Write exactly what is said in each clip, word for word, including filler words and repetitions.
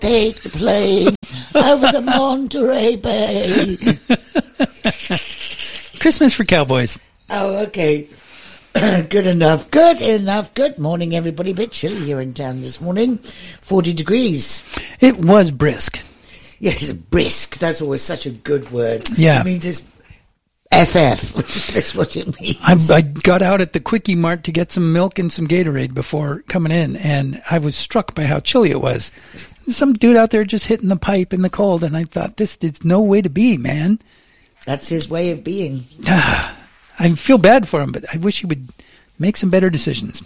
take the plane over the Monterey Bay. Christmas for cowboys. Oh, okay. Good enough. Good enough. Good morning, everybody. A bit chilly here in town this morning. forty degrees. It was brisk. Yeah, it's brisk. That's always such a good word. Yeah. It means it's F F. That's what it means. I, I got out at the Quickie Mart to get some milk and some Gatorade before coming in, and I was struck by how chilly it was. Some dude out there just hitting the pipe in the cold, and I thought, this is no way to be, man. That's his way of being. I feel bad for him, but I wish he would make some better decisions.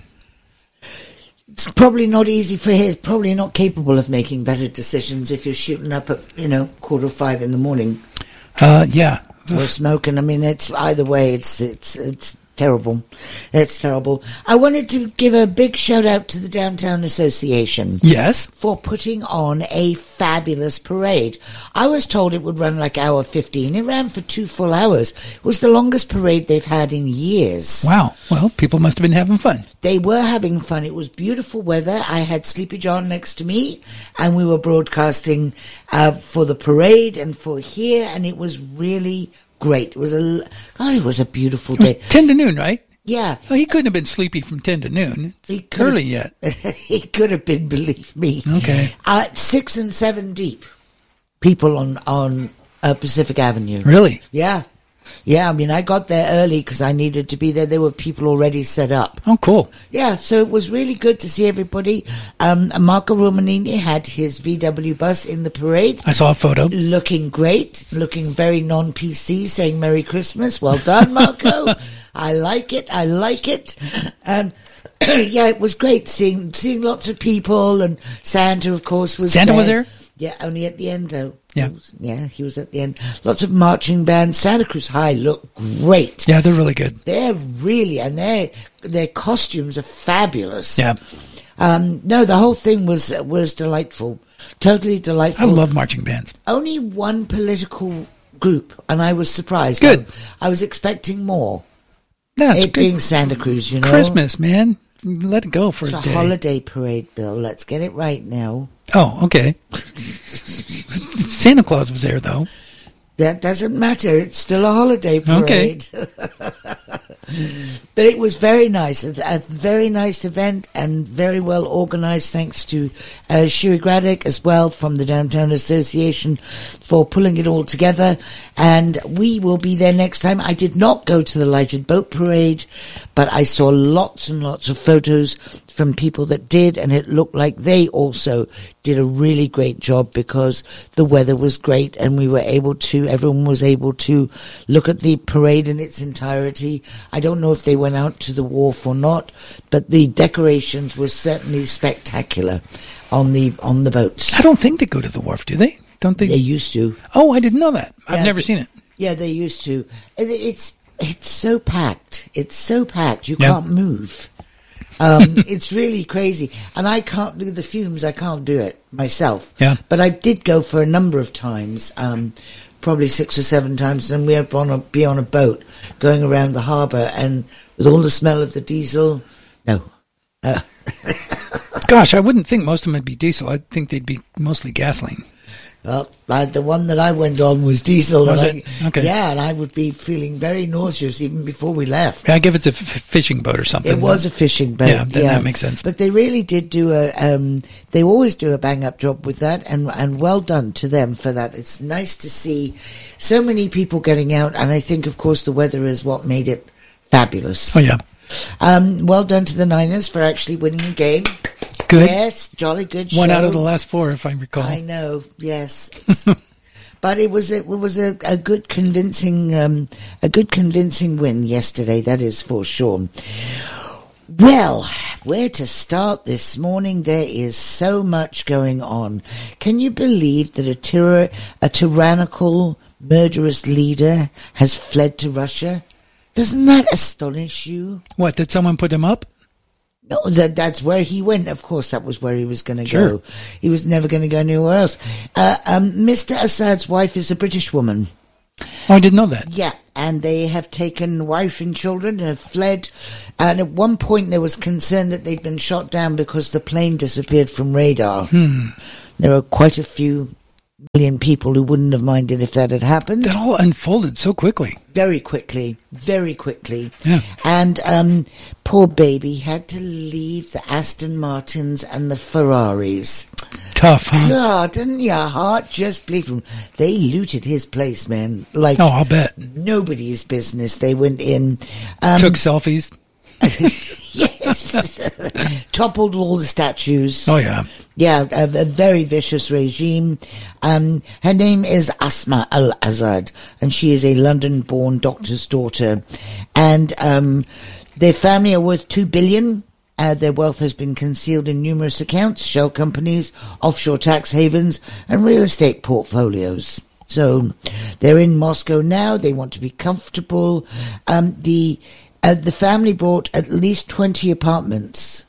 It's probably not easy for him. Probably not capable of making better decisions if you're shooting up at, you know, quarter of five in the morning. Uh, yeah. Or smoking. I mean, it's either way. It's it's it's terrible. It's terrible. I wanted to give a big shout out to the Downtown Association. Yes. For putting on a fabulous parade. I was told it would run like hour fifteen. It ran for two full hours. It was the longest parade they've had in years. Wow. Well, people must have been having fun. They were having fun. It was beautiful weather. I had Sleepy John next to me, and we were broadcasting uh, for the parade and for here, and it was really great. It was a, oh, it was a beautiful day. It was ten to noon, right? Yeah. Well, he couldn't have been sleepy from ten to noon. It's early yet. He could have been, believe me. Okay. Uh, six and seven deep people on, on uh, Pacific Avenue. Really? Yeah. Yeah, I mean, I got there early because I needed to be there. There were people already set up. Oh, cool. Yeah, so it was really good to see everybody. Um, Marco Romanini had his V W bus in the parade. I saw a photo. Looking great, looking very non-P C, saying Merry Christmas. Well done, Marco. I like it, I like it. Um, yeah, it was great seeing seeing lots of people, and Santa, of course, was Santa there. was there? Yeah, only at the end, though. Yeah. He was, yeah, he was at the end. Lots of marching bands. Santa Cruz High look great. Yeah, they're really good. They're really, and their their costumes are fabulous. Yeah. Um, no, the whole thing was was delightful. Totally delightful. I love marching bands. Only one political group, and I was surprised. Good. I, I was expecting more. That's it good. being Santa Cruz, you know. Christmas, man. Let it go for it's a a day. holiday parade, Bill. Let's get it right now. Oh, okay. Santa Claus was there, though. That doesn't matter. It's still a holiday parade. Okay. But it was very nice. A, a very nice event and very well organized, thanks to uh, Shiri Graddick as well from the Downtown Association for pulling it all together. And we will be there next time. I did not go to the Lighted Boat Parade, but I saw lots and lots of photos from people that did, and it looked like they also did a really great job because the weather was great and we were able to, everyone was able to look at the parade in its entirety. I don't know if they went out to the wharf or not, but the decorations were certainly spectacular on the on the boats. I don't think they go to the wharf, do they? Don't they? They used to. Oh, I didn't know that. I've Yeah, never seen it. Yeah, they used to. It- It's it's so packed. It's so packed. You Yeah. can't move. Um, it's really crazy. And I can't do the fumes. I can't do it myself. Yeah. But I did go for a number of times, um, probably six or seven times, and we had on a, be on a boat going around the harbour, and with all the smell of the diesel, no. Uh, Gosh, I wouldn't think most of them would be diesel. I'd think they'd be mostly gasoline. Well, I, the one that I went on was diesel. Was and it? I, Okay. Yeah, and I would be feeling very nauseous even before we left. I give it to a f- fishing boat or something. It was a fishing boat. Yeah, then that makes sense. But they really did do a. Um, they always do a bang up job with that, and and well done to them for that. It's nice to see so many people getting out, and I think, of course, the weather is what made it fabulous. Oh, yeah. Um, well done to the Niners for actually winning a game. Good. Yes, jolly good show. One out of the last four, if I recall. I know, yes. But it was a, it was a, a good convincing um, a good convincing win yesterday. That is for sure. Well, where to start this morning? There is so much going on. Can you believe that a tyra- a tyrannical, murderous leader has fled to Russia? Doesn't that astonish you? What, did someone put him up? No, that that's where he went. Of course, that was where he was going to Sure. go. He was never going to go anywhere else. Uh, um, Mister Assad's wife is a British woman. Oh, I didn't know that. Yeah, and they have taken wife and children and have fled. And at one point, there was concern that they'd been shot down because the plane disappeared from radar. Hmm. there are quite a few million people who wouldn't have minded if that had happened. That all unfolded so quickly. Very quickly, very quickly. Yeah. And um, poor baby had to leave the Aston Martins and the Ferraris. Tough, huh? God, didn't your heart just bleed from? They looted his place, man. Like, oh, I'll bet. Nobody's business. They went in. Um, Took selfies. Yes. Toppled all the statues. Oh, yeah. Yeah, a, a very vicious regime. Um, her name is Asma Al-Azad, and she is a London-born doctor's daughter. And um, their family are worth two billion dollars. Uh, their wealth has been concealed in numerous accounts, shell companies, offshore tax havens, and real estate portfolios. So they're in Moscow now. They want to be comfortable. Um, the uh, the family bought at least twenty apartments.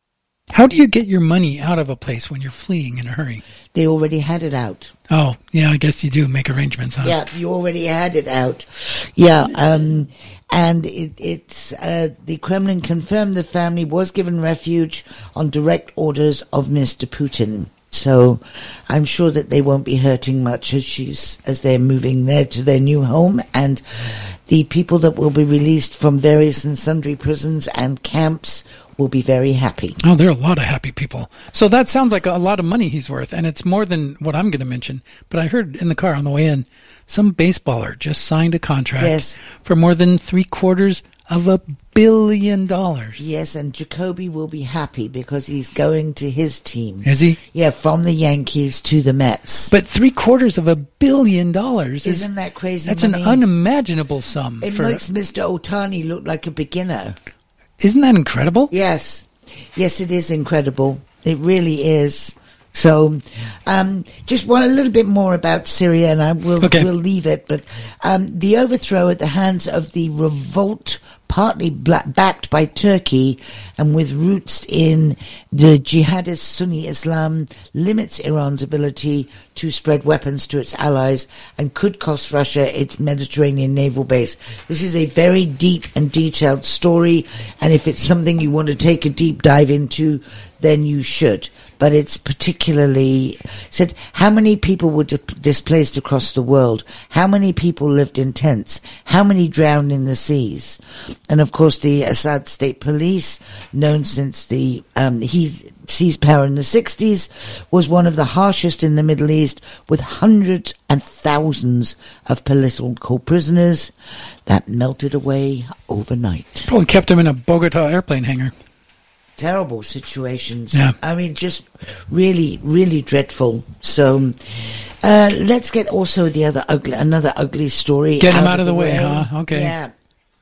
How do you get your money out of a place when you're fleeing in a hurry? They already had it out. Oh, yeah, I guess you do make arrangements, huh? Yeah, you already had it out. Yeah, um, and it, it's uh, the Kremlin confirmed the family was given refuge on direct orders of Mister Putin. So I'm sure that they won't be hurting much as she's as they're moving there to their new home, and the people that will be released from various and sundry prisons and camps will be very happy. Oh, there are a lot of happy people. So that sounds like a lot of money he's worth, and it's more than what I'm going to mention. But I heard in the car on the way in, some baseballer just signed a contract yes. for more than three quarters of a billion dollars. Yes, and Jacoby will be happy because he's going to his team. Is he? Yeah, from the Yankees to the Mets. But three quarters of a billion dollars is, Isn't that crazy? That's money? an unimaginable sum. It for, makes Mister Ohtani look like a beginner. Isn't that incredible? Yes. Yes, it is incredible. It really is. So, um, just want a little bit more about Syria, and I will okay. we'll leave it. But um, the overthrow at the hands of the revolt, partly black, backed by Turkey and with roots in the jihadist Sunni Islam, limits Iran's ability to spread weapons to its allies and could cost Russia its Mediterranean naval base. This is a very deep and detailed story, and if it's something you want to take a deep dive into, then you should. But it's particularly said, how many people were di- displaced across the world? How many people lived in tents? How many drowned in the seas? And of course, the Assad State Police, known since the um, he seized power in the sixties, was one of the harshest in the Middle East, with hundreds and thousands of political prisoners that melted away overnight. Probably kept them in a Bogota airplane hangar. Terrible situations. Yeah. I mean, just really, really dreadful. So, uh, let's get also the other ugly, another ugly story. Get him out, out of the, the way, way, huh? Okay. Yeah.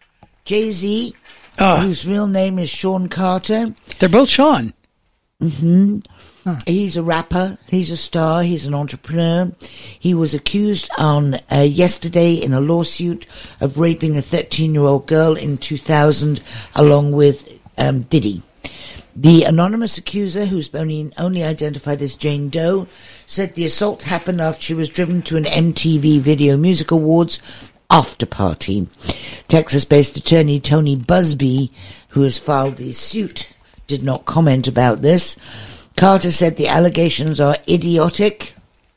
Jay-Z, oh. whose real name is Sean Carter. They're both Sean. Mm-hmm. Huh. He's a rapper. He's a star. He's an entrepreneur. He was accused on uh, yesterday in a lawsuit of raping a thirteen-year-old girl in two thousand, along with um, Diddy. The anonymous accuser, who's only, only identified as Jane Doe, said the assault happened after she was driven to an M T V Video Music Awards after party. Texas-based attorney Tony Busby, who has filed the suit, did not comment about this. Carter said the allegations are idiotic.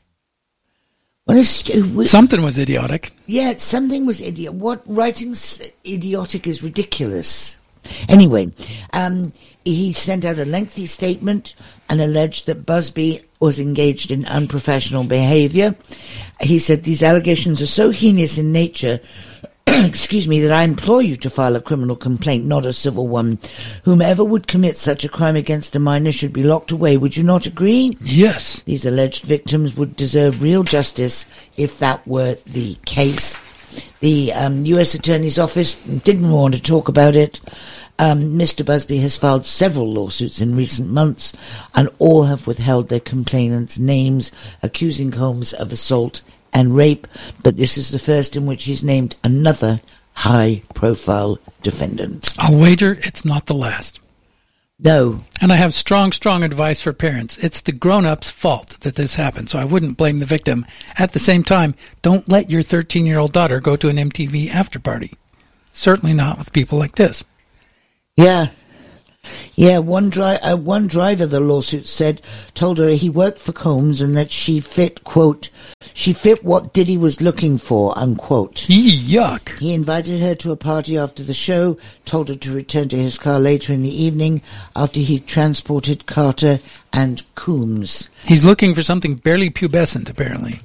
What is stu- something was idiotic. Yeah, something was idiot. What writing's idiotic is ridiculous. Anyway, um, he sent out a lengthy statement and alleged that Busby was engaged in unprofessional behavior. He said these allegations are so heinous in nature, excuse me, that I implore you to file a criminal complaint, not a civil one. Whomever would commit such a crime against a minor should be locked away. Would you not agree? Yes. These alleged victims would deserve real justice if that were the case. The um, U S Attorney's Office didn't want to talk about it. Um, Mister Busby has filed several lawsuits in recent months, and all have withheld their complainants' names, accusing Combs of assault and rape, but this is the first in which he's named another high-profile defendant. I'll wager it's not the last. No. And I have strong, strong advice for parents. It's the grown-up's fault that this happened, so I wouldn't blame the victim. At the same time, don't let your thirteen-year-old daughter go to an M T V after-party. Certainly not with people like this. Yeah. Yeah, one dri- uh, one driver, the lawsuit said, told her he worked for Combs and that she fit, quote, she fit what Diddy was looking for, unquote. Yuck. He invited her to a party after the show, told her to return to his car later in the evening after he transported Carter and Coombs. He's looking for something barely pubescent, apparently.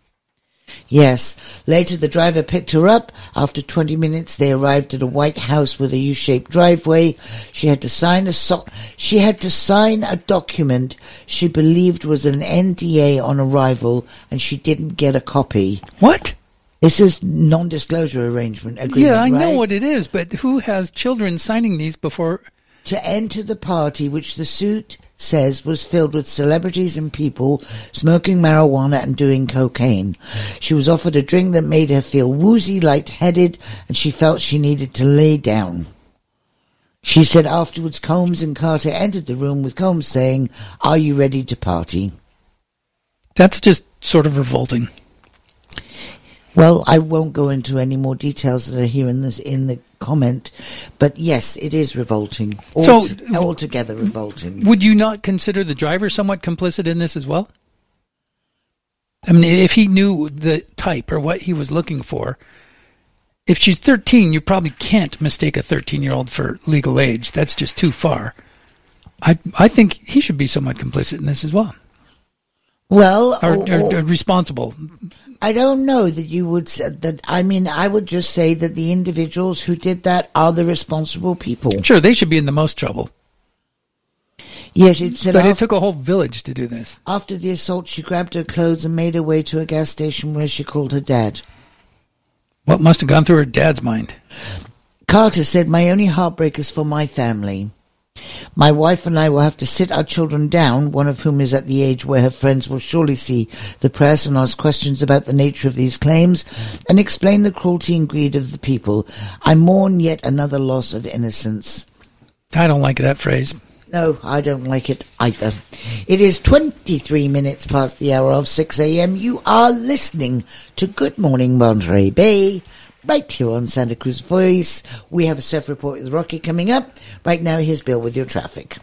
Yes. Later, the driver picked her up. After twenty minutes, they arrived at a white house with a U-shaped driveway. She had to sign a so- she had to sign a document she believed was an N D A on arrival, and she didn't get a copy. What? This is non-disclosure arrangement agreement. Yeah, I right? know what it is, but who has children signing these before? To enter the party, which the suit says was filled with celebrities and people smoking marijuana and doing cocaine. She was offered a drink that made her feel woozy, lightheaded, and she felt she needed to lay down. She said afterwards Combs and Carter entered the room with Combs saying, "Are you ready to party?" That's just sort of revolting. Well, I won't go into any more details that are here in this in the comment, but yes, it is revolting. All So, t- altogether revolting. Would you not consider the driver somewhat complicit in this as well? I mean, if he knew the type or what he was looking for, if she's thirteen, you probably can't mistake a thirteen-year-old for legal age. That's just too far. I I think he should be somewhat complicit in this as well, Well, or, or, or, or responsible. I don't know that you would say that. I mean, I would just say that the individuals who did that are the responsible people. Sure, they should be in the most trouble. Yes, it said. But after, it took a whole village to do this. after the assault, she grabbed her clothes and made her way to a gas station where she called her dad. What must have gone through her dad's mind? Carter said, "My only heartbreak is for my family. My wife and I will have to sit our children down, one of whom is at the age where her friends will surely see the press and ask questions about the nature of these claims, and explain the cruelty and greed of the people. I mourn yet another loss of innocence." I don't like that phrase. No, I don't like it either. It is twenty-three minutes past the hour of six a.m. You are listening to Good Morning Monterey Bay, right here on Santa Cruz Voice. We have a surf report with Rocky coming up. Right now, here's Bill with your traffic.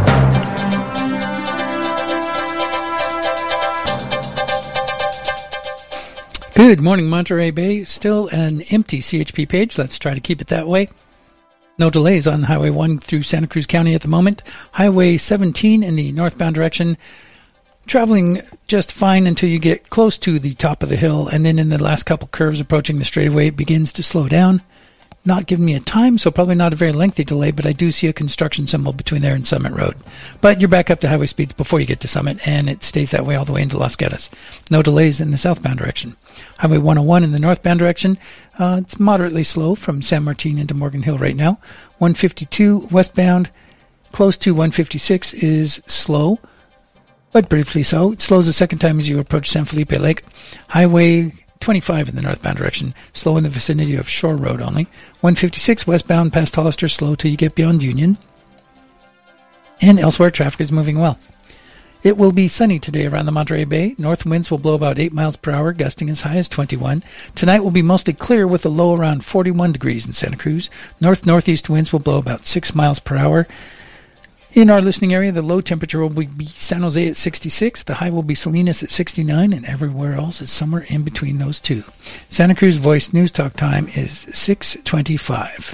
Good morning, Monterey Bay. Still an empty C H P page. Let's try to keep it that way. No delays on Highway one through Santa Cruz County at the moment. Highway seventeen in the northbound direction, traveling just fine until you get close to the top of the hill, and then in the last couple curves approaching the straightaway, it begins to slow down. Not giving me a time, so probably not a very lengthy delay, but I do see a construction symbol between there and Summit Road. But you're back up to highway speeds before you get to Summit, and it stays that way all the way into Los Gatos. No delays in the southbound direction. Highway one oh one in the northbound direction, uh, it's moderately slow from San Martin into Morgan Hill right now. one fifty-two westbound, close to one fifty-six is slow, but briefly so. It slows a second time as you approach San Felipe Lake. Highway twenty-five in the northbound direction, slow in the vicinity of Shore Road only. one fifty-six westbound past Hollister, slow till you get beyond Union. And elsewhere, traffic is moving well. It will be sunny today around the Monterey Bay. North winds will blow about eight miles per hour, gusting as high as twenty-one. Tonight will be mostly clear with a low around forty-one degrees in Santa Cruz. North-northeast winds will blow about six miles per hour. In our listening area, the low temperature will be San Jose at sixty-six, the high will be Salinas at sixty-nine, and everywhere else is somewhere in between those two. Santa Cruz Voice News Talk time is six twenty-five.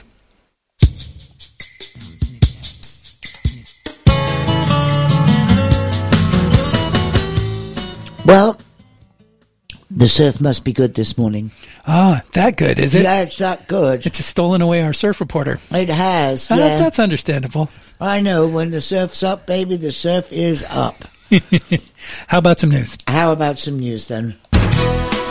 Well, the surf must be good this morning. Ah, that good, is it? Yeah, it's that good. It's stolen away our surf reporter. It has, Ah, yeah. that's understandable. I know. When the surf's up, baby, the surf is up. How about some news? How about some news, then?